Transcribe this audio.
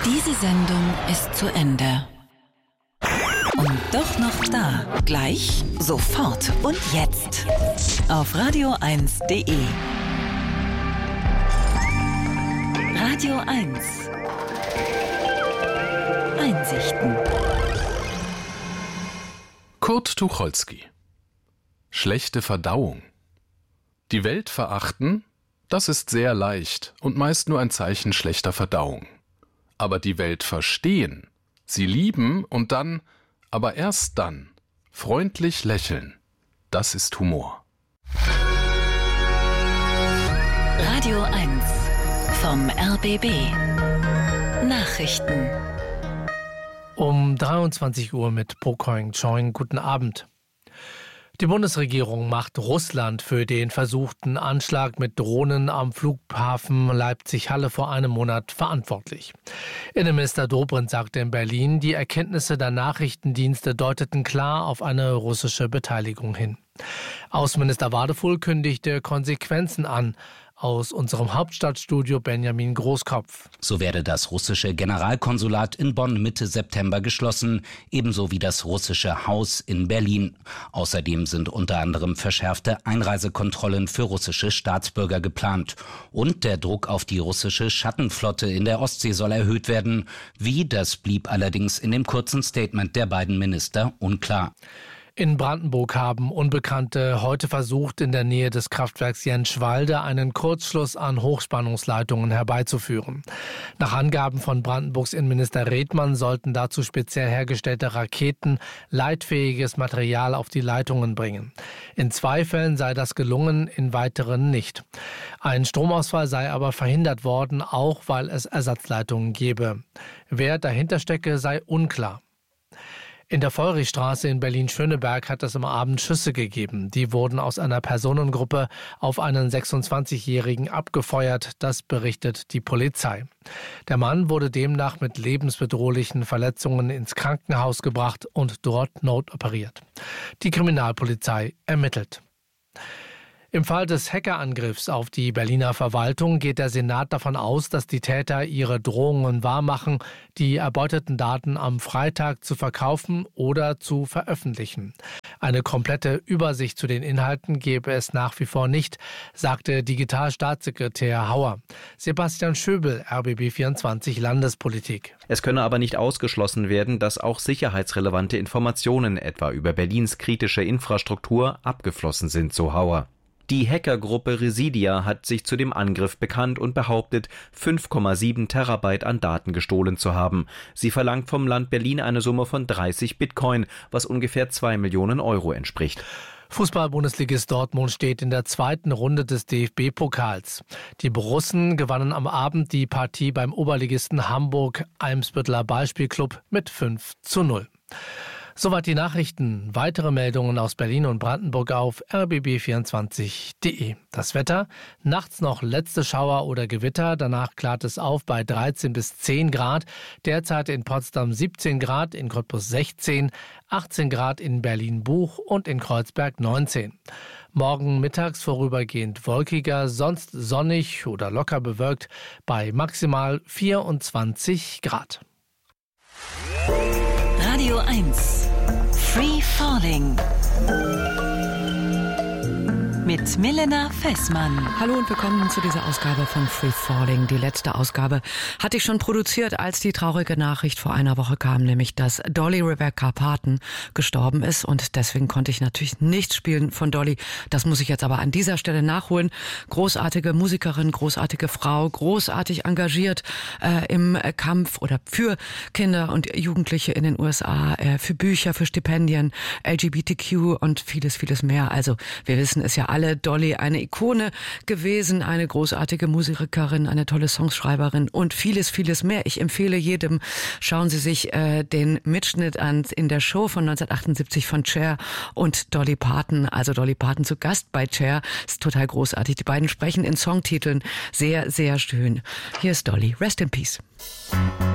Diese Sendung ist zu Ende. Und doch noch da. Gleich, sofort und jetzt. Auf radio1.de. Radio 1. Einsichten. Kurt Tucholsky. Schlechte Verdauung. Die Welt verachten, das ist sehr leicht und meist nur ein Zeichen schlechter Verdauung. Aber die Welt verstehen, sie lieben und dann, aber erst dann, freundlich lächeln, das ist Humor. Radio 1 vom RBB. Nachrichten. Um 23 Uhr mit Po Choing. Guten Abend. Die Bundesregierung macht Russland für den versuchten Anschlag mit Drohnen am Flughafen Leipzig-Halle vor einem Monat verantwortlich. Innenminister Dobrindt sagte in Berlin, die Erkenntnisse der Nachrichtendienste deuteten klar auf eine russische Beteiligung hin. Außenminister Wadefuhl kündigte Konsequenzen an. Aus unserem Hauptstadtstudio Benjamin Großkopf. So werde das russische Generalkonsulat in Bonn Mitte September geschlossen, ebenso wie das russische Haus in Berlin. Außerdem sind unter anderem verschärfte Einreisekontrollen für russische Staatsbürger geplant. Und der Druck auf die russische Schattenflotte in der Ostsee soll erhöht werden. Wie, das blieb allerdings in dem kurzen Statement der beiden Minister unklar. In Brandenburg haben Unbekannte heute versucht, in der Nähe des Kraftwerks Jentschwalde einen Kurzschluss an Hochspannungsleitungen herbeizuführen. Nach Angaben von Brandenburgs Innenminister Redmann sollten dazu speziell hergestellte Raketen leitfähiges Material auf die Leitungen bringen. In 2 Fällen sei das gelungen, in weiteren nicht. Ein Stromausfall sei aber verhindert worden, auch weil es Ersatzleitungen gebe. Wer dahinter stecke, sei unklar. In der Feurichstraße in Berlin-Schöneberg hat es am Abend Schüsse gegeben. Die wurden aus einer Personengruppe auf einen 26-Jährigen abgefeuert, das berichtet die Polizei. Der Mann wurde demnach mit lebensbedrohlichen Verletzungen ins Krankenhaus gebracht und dort notoperiert. Die Kriminalpolizei ermittelt. Im Fall des Hackerangriffs auf die Berliner Verwaltung geht der Senat davon aus, dass die Täter ihre Drohungen wahrmachen, die erbeuteten Daten am Freitag zu verkaufen oder zu veröffentlichen. Eine komplette Übersicht zu den Inhalten gebe es nach wie vor nicht, sagte Digitalstaatssekretär Hauer. Sebastian Schöbel, RBB24 Landespolitik. Es könne aber nicht ausgeschlossen werden, dass auch sicherheitsrelevante Informationen, etwa über Berlins kritische Infrastruktur, abgeflossen sind, so Hauer. Die Hackergruppe Residia hat sich zu dem Angriff bekannt und behauptet, 5,7 Terabyte an Daten gestohlen zu haben. Sie verlangt vom Land Berlin eine Summe von 30 Bitcoin, was ungefähr 2 Millionen Euro entspricht. Fußball-Bundesligist Dortmund steht in der 2. Runde des DFB-Pokals. Die Borussen gewannen am Abend die Partie beim Oberligisten Hamburg-Eimsbütteler Ballspielclub mit 5:0. Soweit die Nachrichten. Weitere Meldungen aus Berlin und Brandenburg auf rbb24.de. Das Wetter, nachts noch letzte Schauer oder Gewitter, danach klart es auf bei 13 bis 10 Grad. Derzeit in Potsdam 17 Grad, in Cottbus 16, 18 Grad in Berlin-Buch und in Kreuzberg 19. Morgen mittags vorübergehend wolkiger, sonst sonnig oder locker bewölkt bei maximal 24 Grad. Radio 1 Free Falling mit Milena Fessmann. Hallo und willkommen zu dieser Ausgabe von Free Falling. Die letzte Ausgabe hatte ich schon produziert, als die traurige Nachricht vor einer Woche kam, nämlich dass Dolly Rebecca Parton gestorben ist. Und deswegen konnte ich natürlich nichts spielen von Dolly. Das muss ich jetzt aber an dieser Stelle nachholen. Großartige Musikerin, großartige Frau, großartig engagiert im Kampf oder für Kinder und Jugendliche in den USA, für Bücher, für Stipendien, LGBTQ und vieles, vieles mehr. Also wir wissen es ja alle, Dolly eine Ikone gewesen, eine großartige Musikerin, eine tolle Songschreiberin und vieles, vieles mehr. Ich empfehle jedem, schauen Sie sich den Mitschnitt an in der Show von 1978 von Cher und Dolly Parton. Also Dolly Parton zu Gast bei Cher. Ist total großartig. Die beiden sprechen in Songtiteln sehr, sehr schön. Hier ist Dolly. Rest in Peace.